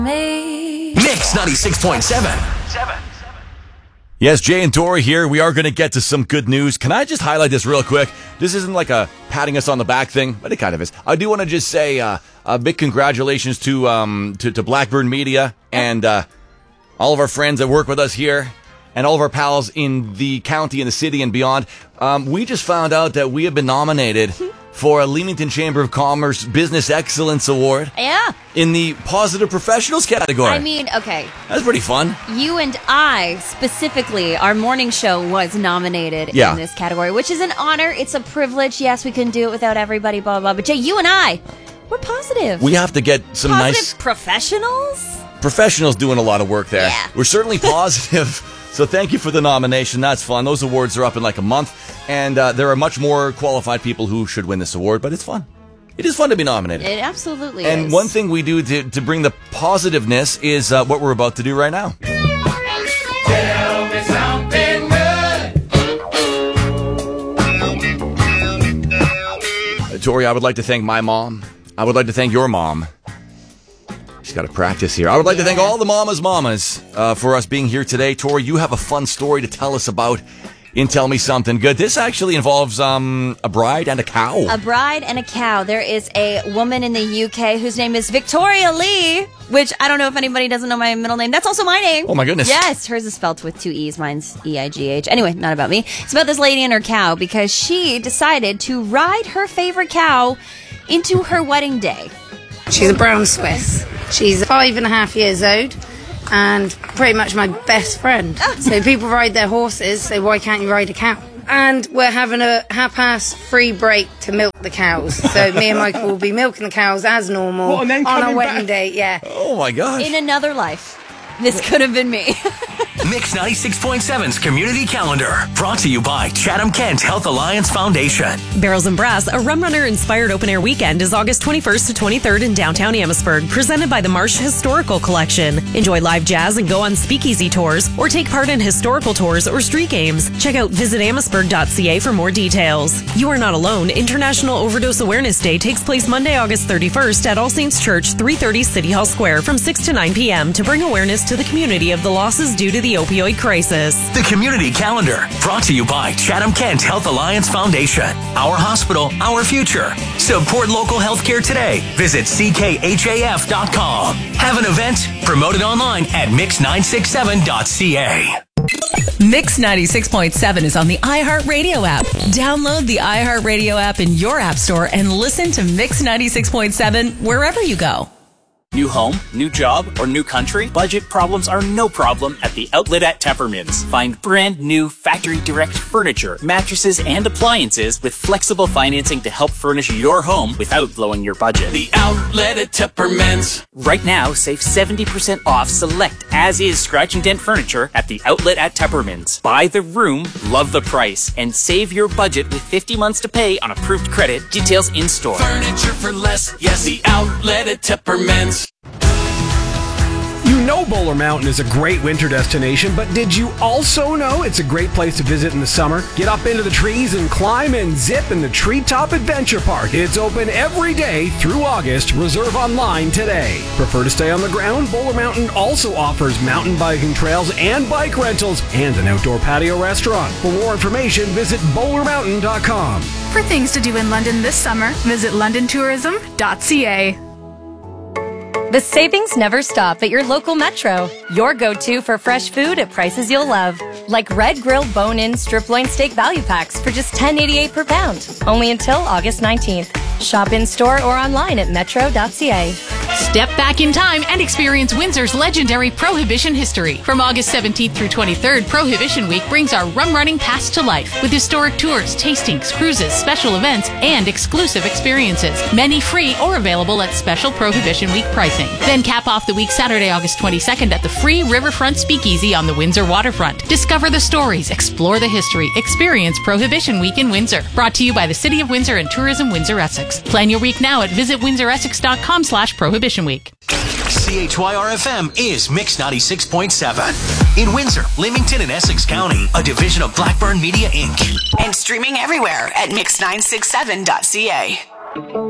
Mix 96.7. Yes, Jay and Tori here. We are going to get to some good news. Can I just highlight this real quick? This isn't like a patting us on the back thing, but it kind of is. I do want to just say a big congratulations to Blackburn Media and all of our friends that work with us here and all of our pals in the county and the city and beyond. We just found out that we have been nominated for a Leamington Chamber of Commerce Business Excellence Award. Yeah. In the Positive Professionals category. I mean, okay. That's pretty fun. You and I, specifically, our morning show was nominated in this category, which is an honor. It's a privilege. Yes, we couldn't do it without everybody, blah, blah, blah. But Jay, you and I, we're positive. We have to get some positive professionals doing a lot of work there. Yeah. We're certainly positive. So thank you for the nomination. That's fun. Those awards are up in like a month. And there are much more qualified people who should win this award, but it's fun. It is fun to be nominated. It absolutely is. And one thing we do to bring the positiveness is what we're about to do right now. Tell me something good. Tori, I would like to thank my mom. I would like to thank your mom. She's got to practice here. I would like to thank all the mamas for us being here today. Tori, you have a fun story to tell us about in Tell Me Something Good. This actually involves a bride and a cow. A bride and a cow. There is a woman in the UK whose name is Victoria Lee, which I don't know if anybody doesn't know my middle name. That's also my name. Oh, my goodness. Yes, hers is spelled with 2 E's. Mine's E-I-G-H. Anyway, not about me. It's about this lady and her cow because she decided to ride her favorite cow into her wedding day. She's a brown Swiss. She's 5.5 years old and pretty much my best friend. So people ride their horses, so why can't you ride a cow? And we're having a half-past free break to milk the cows. So me and Michael will be milking the cows as normal on our wedding day. Yeah. Oh my gosh. In another life, this could have been me. Mix 96.7's Community Calendar, brought to you by Chatham-Kent Health Alliance Foundation. Barrels and Brass, a Rum Runner-inspired open-air weekend, is August 21st to 23rd in downtown Amherstburg, presented by the Marsh Historical Collection. Enjoy live jazz and go on speakeasy tours, or take part in historical tours or street games. Check out visitamherstburg.ca for more details. You are not alone. International Overdose Awareness Day takes place Monday, August 31st at All Saints Church, 330 City Hall Square from 6 to 9 p.m. to bring awareness to the community of the losses due to the opioid crisis. The Community Calendar, brought to you by Chatham-Kent Health Alliance Foundation. Our hospital, our future. Support local healthcare today. Visit ckhaf.com. Have an event? Promote it online at mix967.ca. Mix 96.7 is on the iHeartRadio app. Download the iHeartRadio app in your app store and listen to Mix 96.7 wherever you go. New home, new job, or new country? Budget problems are no problem at the Outlet at Teppermans. Find brand new factory direct furniture, mattresses, and appliances with flexible financing to help furnish your home without blowing your budget. The Outlet at Teppermans. Right now, save 70% off select as-is scratch and dent furniture at the Outlet at Teppermans. Buy the room, love the price, and save your budget with 50 months to pay on approved credit. Details in store. Furniture for less. Yes, the Outlet at Teppermans. You know Bowler Mountain is a great winter destination, but did you also know it's a great place to visit in the summer? Get up into the trees and climb and zip in the Treetop Adventure Park. It's open every day through August. Reserve online today. Prefer to stay on the ground? Bowler Mountain also offers mountain biking trails and bike rentals and an outdoor patio restaurant. For more information, visit bowlermountain.com. For things to do in London this summer, visit londontourism.ca. The savings never stop at your local Metro. Your go-to for fresh food at prices you'll love. Like Red Grill bone-in strip loin steak value packs for just $10.88 per pound. Only until August 19th. Shop in-store or online at metro.ca. Step back in time and experience Windsor's legendary Prohibition history. From August 17th through 23rd, Prohibition Week brings our rum running past to life with historic tours, tastings, cruises, special events, and exclusive experiences. Many free or available at special Prohibition Week pricing. Then cap off the week Saturday, August 22nd at the free Riverfront Speakeasy on the Windsor waterfront. Discover the stories, explore the history, experience Prohibition Week in Windsor. Brought to you by the City of Windsor and Tourism Windsor Essex. Plan your week now at visitwindsoressex.com/Prohibition Week. CHYR-FM is Mix 96.7. In Windsor, Leamington, and Essex County, a division of Blackburn Media, Inc. And streaming everywhere at mix967.ca.